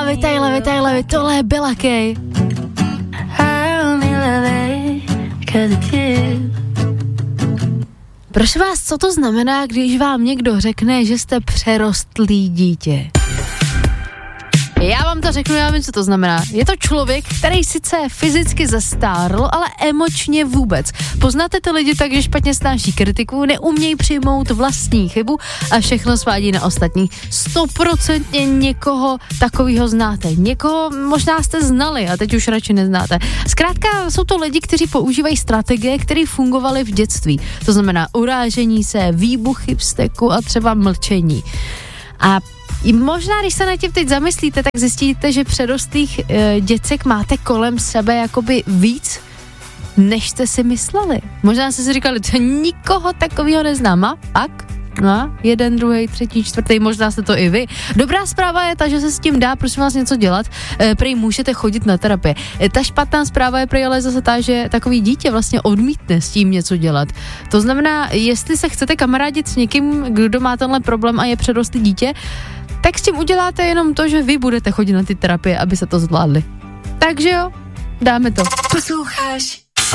love it, tohle je Bella Kay. Prosím vás, co to znamená, když vám někdo řekne, že jste přerostlý dítě? Já vám to řeknu, já vím, co to znamená. Je to člověk, který sice fyzicky zestárl, ale emočně vůbec. Poznáte ty lidi tak, že špatně snáší kritiku, neumějí přijmout vlastní chybu a všechno svádí na ostatní. 100% někoho takového znáte. Někoho možná jste znali a teď už radši neznáte. Zkrátka jsou to lidi, kteří používají strategie, které fungovaly v dětství. To znamená urážení se, výbuchy v steku a třeba mlčení. A možná, když se na tím teď zamyslíte, tak zjistíte, že přerostlých děcek máte kolem sebe jakoby víc, než jste si mysleli. Možná jste si říkali, že nikoho takového neznám. A pak? No, jeden, druhý, třetí, čtvrtý, možná jste to i vy. Dobrá zpráva je ta, že se s tím dá, prosím vás, něco dělat. Prej můžete chodit na terapie. Ta špatná zpráva je prej ale zase ta, že takový dítě vlastně odmítne s tím něco dělat. To znamená, jestli se chcete kamarádit s někým, kdo má tenhle problém a je přerostlý dítě, tak s tím uděláte jenom to, že vy budete chodit na ty terapie, aby se to zvládli. Takže jo, dáme to. Posloucháš